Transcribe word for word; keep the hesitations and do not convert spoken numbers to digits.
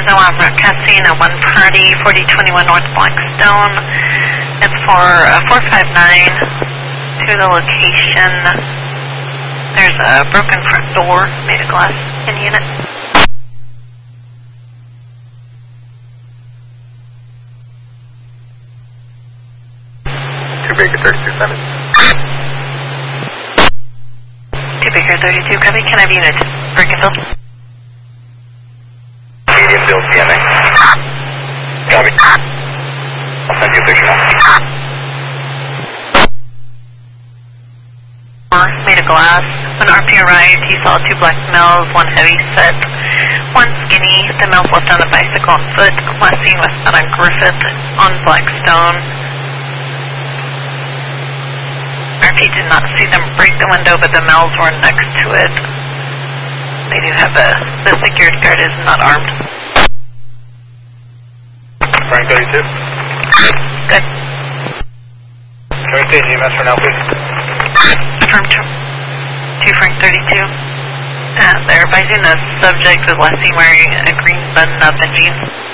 is I want broadcasting a one party, forty twenty-one North Blackstone. It's for uh, four five nine to the location. There's a broken front door made of glass in unit. two Baker thirty-two, seven. two Baker thirty-two, copy. Can I have unit? Brickenville. Medium build C M A. Copy. I'll send you a picture now. Made of glass. When R P arrived, he saw two black males, one heavy set, one skinny. The males left on a bicycle on foot. Last seen was found on Griffith on Blackstone. R P did not see them break the window, but the males were next to it. They do have a, the security guard is not armed. Frank thirty-two. Good. Can we stage E M S for now, please? Affirm two Frank thirty-two. Uh, they're advising the subject was last seen wearing a green button-up and jeans.